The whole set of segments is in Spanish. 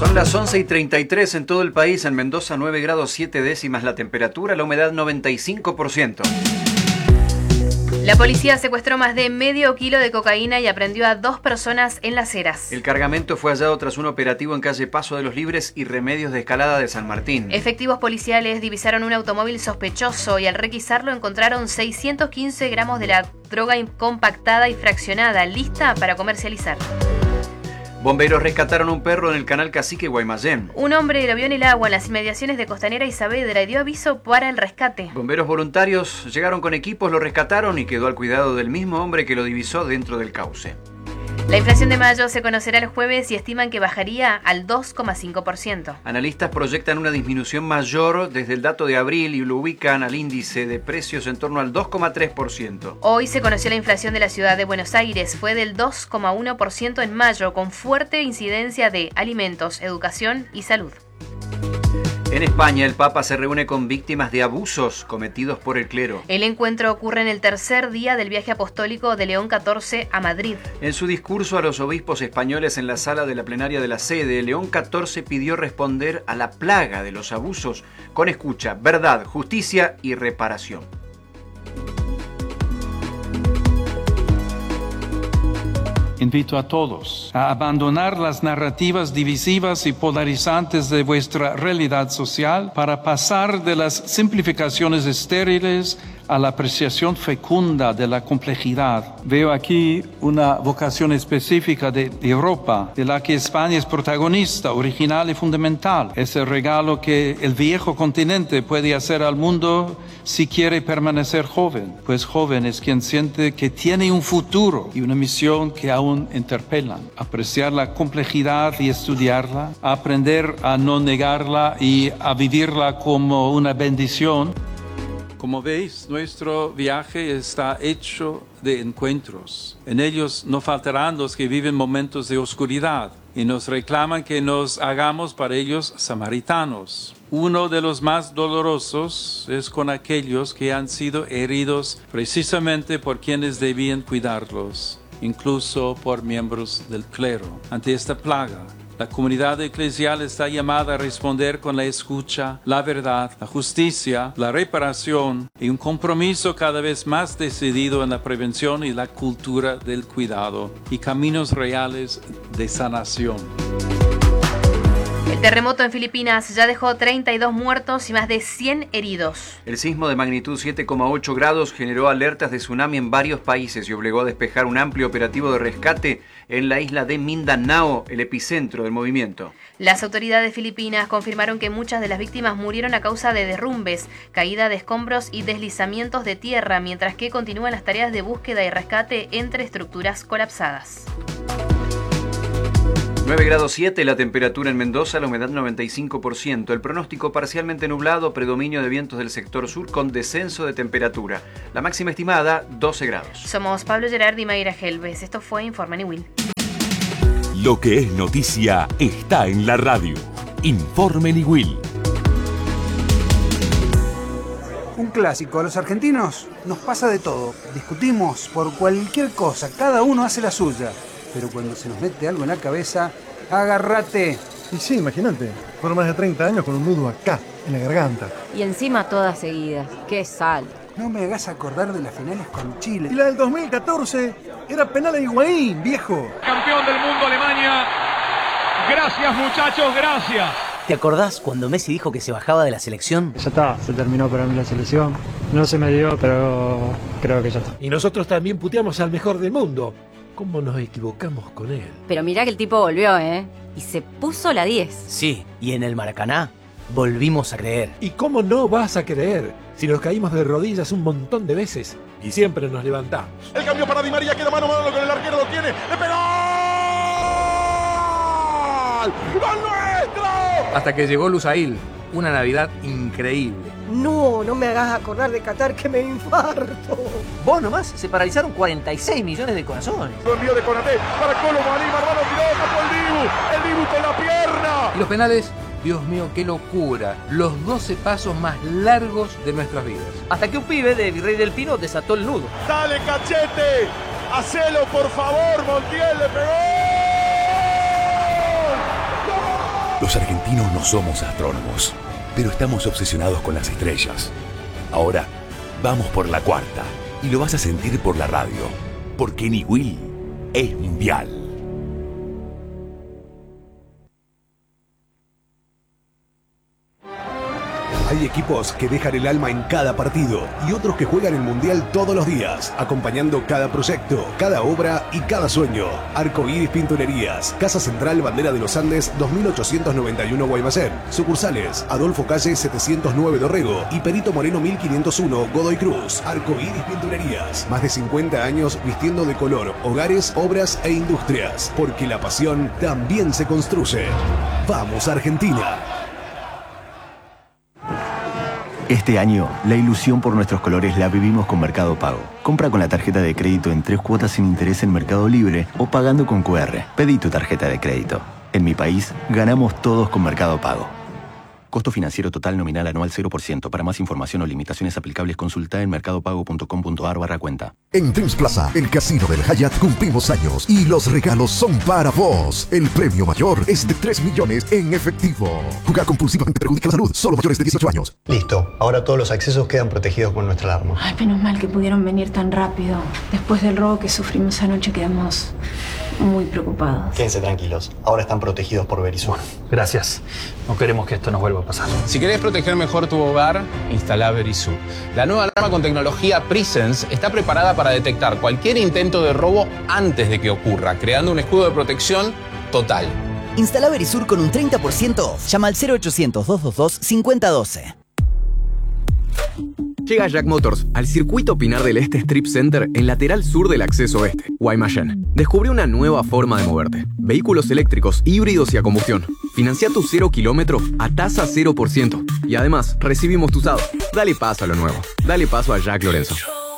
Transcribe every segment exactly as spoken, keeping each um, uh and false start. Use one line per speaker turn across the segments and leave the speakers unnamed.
Son las once y treinta y tres en todo el país. En Mendoza nueve grados siete décimas la temperatura, la humedad noventa y cinco por ciento.
La policía secuestró más de medio kilo de cocaína y aprendió a dos personas en Las Heras.
El cargamento fue hallado tras un operativo en calle Paso de los Libres y Remedios de Escalada de San Martín.
Efectivos policiales divisaron un automóvil sospechoso y al requisarlo encontraron seiscientos quince gramos de la droga compactada y fraccionada, lista para comercializar.
Bomberos rescataron un perro en el canal Cacique Guaymallén.
Un hombre lo vio en el agua en las inmediaciones de Costanera y Saavedra y dio aviso para el rescate.
Bomberos voluntarios llegaron con equipos, lo rescataron y quedó al cuidado del mismo hombre que lo divisó dentro del cauce.
La inflación de mayo se conocerá el jueves y estiman que bajaría al dos coma cinco por ciento.
Analistas proyectan una disminución mayor desde el dato de abril y lo ubican al índice de precios en torno al dos coma tres por ciento.
Hoy se conoció la inflación de la ciudad de Buenos Aires. Fue del dos coma uno por ciento en mayo, con fuerte incidencia de alimentos, educación y salud.
En España, el Papa se reúne con víctimas de abusos cometidos por el clero.
El encuentro ocurre en el tercer día del viaje apostólico de León catorce a Madrid.
En su discurso a los obispos españoles en la sala de la plenaria de la sede, León catorce pidió responder a la plaga de los abusos con escucha, verdad, justicia y reparación.
Invito a todos a abandonar las narrativas divisivas y polarizantes de vuestra realidad social para pasar de las simplificaciones estériles a la apreciación fecunda de la complejidad. Veo aquí una vocación específica de, de Europa, de la que España es protagonista, original y fundamental. Es el regalo que el viejo continente puede hacer al mundo si quiere permanecer joven, pues joven es quien siente que tiene un futuro y una misión que aún interpelan. Apreciar la complejidad y estudiarla, aprender a no negarla y a vivirla como una bendición. Como veis, nuestro viaje está hecho de encuentros. En ellos no faltarán los que viven momentos de oscuridad y nos reclaman que nos hagamos para ellos samaritanos. Uno de los más dolorosos es con aquellos que han sido heridos precisamente por quienes debían cuidarlos, incluso por miembros del clero. Ante esta plaga, la comunidad eclesial está llamada a responder con la escucha, la verdad, la justicia, la reparación y un compromiso cada vez más decidido en la prevención y la cultura del cuidado y caminos reales de sanación.
El terremoto en Filipinas ya dejó treinta y dos muertos y más de cien heridos.
El sismo de magnitud siete coma ocho grados generó alertas de tsunami en varios países y obligó a despejar un amplio operativo de rescate en la isla de Mindanao, el epicentro del movimiento.
Las autoridades filipinas confirmaron que muchas de las víctimas murieron a causa de derrumbes, caída de escombros y deslizamientos de tierra, mientras que continúan las tareas de búsqueda y rescate entre estructuras colapsadas.
nueve grados siete la temperatura en Mendoza, la humedad noventa y cinco por ciento. El pronóstico parcialmente nublado, predominio de vientos del sector sur con descenso de temperatura. La máxima estimada, doce grados.
Somos Pablo Gerardi y Mayra Helves. Esto fue Informe Niwil.
Lo que es noticia está en la radio. Informe Niwil.
Un clásico. A los argentinos nos pasa de todo. Discutimos por cualquier cosa. Cada uno hace la suya. Pero cuando se nos mete algo en la cabeza, agárrate.
Y sí, imagínate, fueron más de treinta años con un nudo acá, en la garganta.
Y encima todas seguidas. ¡Qué sal!
No me hagas acordar de las finales con Chile.
Y la del dos mil catorce era penal a Higuaín, viejo.
Campeón del mundo Alemania. Gracias, muchachos, gracias.
¿Te acordás cuando Messi dijo que se bajaba de la selección?
Ya está, se terminó para mí la selección. No se me dio, pero creo que ya está.
Y nosotros también puteamos al mejor del mundo. ¿Cómo nos equivocamos con él?
Pero mirá que el tipo volvió, ¿eh? Y se puso la diez.
Sí, y en el Maracaná volvimos a creer.
¿Y cómo no vas a creer si nos caímos de rodillas un montón de veces y siempre nos levantamos?
El cambio para Di María, queda mano a mano con el arquero, lo tiene. ¡Le pegó! ¡Gol nuestro!
Hasta que llegó Lusail, una Navidad increíble.
No, no me hagas acordar de Qatar que me infarto.
Vos nomás, se paralizaron cuarenta y seis millones de corazones.
Lo envío de Konaté para Colo Maní, Marrano tiró, tapó el Dibu, el Dibu con la pierna.
Y los penales, Dios mío, qué locura. Los doce pasos más largos de nuestras vidas.
Hasta que un pibe de Virrey del Pino desató el nudo.
Dale, Cachete, hacelo por favor, Montiel le pegó.
Los argentinos no somos astrónomos, pero estamos obsesionados con las estrellas. Ahora, vamos por la cuarta, y lo vas a sentir por la radio, porque Niwil es mundial.
Hay equipos que dejan el alma en cada partido y otros que juegan el Mundial todos los días, acompañando cada proyecto, cada obra y cada sueño. Arcoíris Pinturerías, Casa Central Bandera de los Andes dos mil ochocientos noventa y uno Guaymallén. Sucursales, Adolfo Calle setecientos nueve Dorrego y Perito Moreno mil quinientos uno Godoy Cruz. Arcoíris Pinturerías, más de cincuenta años vistiendo de color hogares, obras e industrias, porque la pasión también se construye. ¡Vamos, Argentina!
Este año, la ilusión por nuestros colores la vivimos con Mercado Pago. Compra con la tarjeta de crédito en tres cuotas sin interés en Mercado Libre o pagando con cu erre. Pedí tu tarjeta de crédito. En mi país, ganamos todos con Mercado Pago. Costo financiero total nominal anual cero por ciento. Para más información o limitaciones aplicables, consulta en mercadopago punto com punto ar barra cuenta.
En Dreams Plaza, el casino del Hyatt, cumplimos años y los regalos son para vos. El premio mayor es de tres millones en efectivo. Jugar compulsivamente perjudica la salud. Solo mayores de dieciocho años.
Listo. Ahora todos los accesos quedan protegidos con nuestra alarma.
Ay, menos mal que pudieron venir tan rápido. Después del robo que sufrimos anoche quedamos muy preocupados.
Quédense tranquilos. Ahora están protegidos por Verisur.
Gracias. No queremos que esto nos vuelva a pasar.
Si querés proteger mejor tu hogar, instala Verisur. La nueva alarma con tecnología Presence está preparada para detectar cualquier intento de robo antes de que ocurra, creando un escudo de protección total.
Instala Verisur con un treinta por ciento off. Llama al cero ochocientos, doscientos veintidós, cincuenta doce.
Llega Jack Motors al circuito Pinar del Este Strip Center en lateral sur del acceso oeste, Guaymallén. Descubre una nueva forma de moverte. Vehículos eléctricos, híbridos y a combustión. Financia tu cero kilómetro a tasa cero por ciento. Y además, recibimos tu usado. Dale paso a lo nuevo. Dale paso a Jack Lorenzo.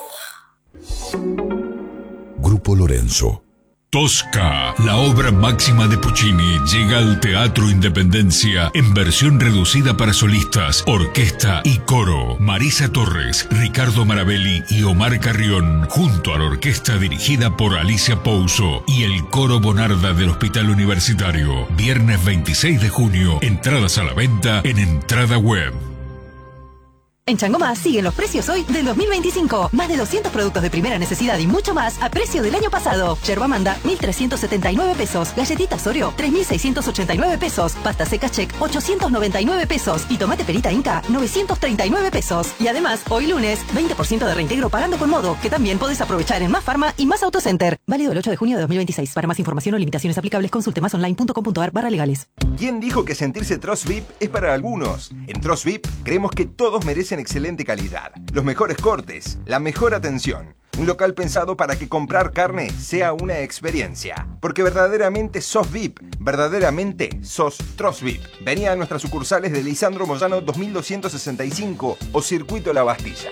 Grupo Lorenzo. Tosca, la obra máxima de Puccini, llega al Teatro Independencia en versión reducida para solistas, orquesta y coro. Marisa Torres, Ricardo Marabelli y Omar Carrión, junto a la orquesta dirigida por Alicia Pouso y el coro Bonarda del Hospital Universitario. Viernes veintiséis de junio, entradas a la venta en Entrada Web.
En Chango Más siguen los precios hoy del dos mil veinticinco. Más de doscientos productos de primera necesidad y mucho más a precio del año pasado. Yerba Manda, mil trescientos setenta y nueve pesos. Galletitas Oreo, tres mil seiscientos ochenta y nueve pesos. Pasta seca Check, ochocientos noventa y nueve pesos. Y tomate perita Inca, novecientos treinta y nueve pesos. Y además, hoy lunes, veinte por ciento de reintegro pagando con Modo, que también podés aprovechar en Más Farma y Más Autocenter. Válido el ocho de junio de dos mil veintiséis. Para más información o limitaciones aplicables, consulte masonline punto com punto ar barra legales.
¿Quién dijo que sentirse Trost V I P es para algunos? En Trost V I P creemos que todos merecen excelente calidad, los mejores cortes, la mejor atención. Un local pensado para que comprar carne sea una experiencia. Porque verdaderamente sos V I P, verdaderamente sos Trost V I P. Vení a nuestras sucursales de Lisandro Moyano dos mil doscientos sesenta y cinco o Circuito La Bastilla.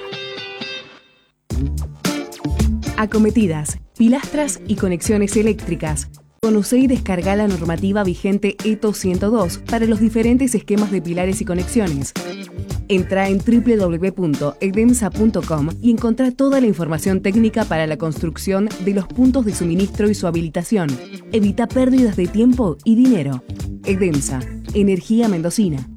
Acometidas, pilastras y conexiones eléctricas. Conoce y descarga la normativa vigente E T O ciento dos para los diferentes esquemas de pilares y conexiones. Entra en doble u doble u doble u punto edemsa punto com y encontrá toda la información técnica para la construcción de los puntos de suministro y su habilitación. Evita pérdidas de tiempo y dinero. Edemsa, energía mendocina.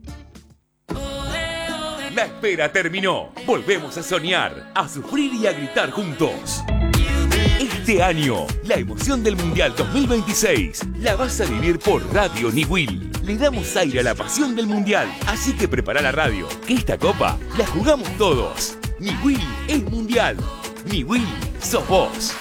La espera terminó. Volvemos a soñar, a sufrir y a gritar juntos. Este año, la emoción del Mundial dos mil veintiséis la vas a vivir por Radio Niwil. Le damos aire a la pasión del Mundial, así que prepara la radio, que esta copa la jugamos todos. Niwil es Mundial. Niwil sos vos.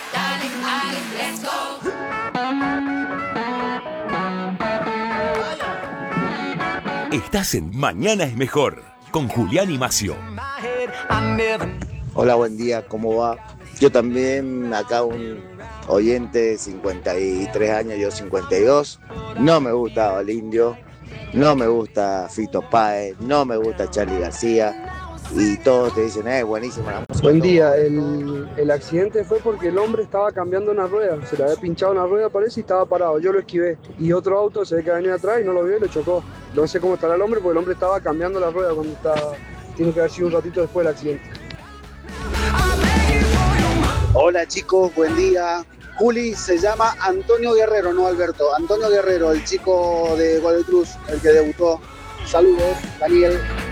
Estás en Mañana es Mejor, con Julián y Macio.
Hola, buen día, ¿cómo va? Yo también, acá un oyente, cincuenta y tres años, yo cincuenta y dos. No me gusta el Indio, no me gusta Fito Páez, no me gusta Charly García. Y todos te dicen, eh, buenísima la música.
Buen día, el, el accidente fue porque el hombre estaba cambiando una rueda. Se le había pinchado una rueda, parece, y estaba parado. Yo lo esquivé. Y otro auto se ve que venía atrás y no lo vio y le chocó. No sé cómo estará el hombre, porque el hombre estaba cambiando la rueda cuando estaba... Tiene que haber sido un ratito después del accidente.
Hola chicos, buen día.
Juli se llama Antonio Guerrero, no Alberto. Antonio Guerrero, el chico de Godoy Cruz, el que debutó. Saludos, Daniel.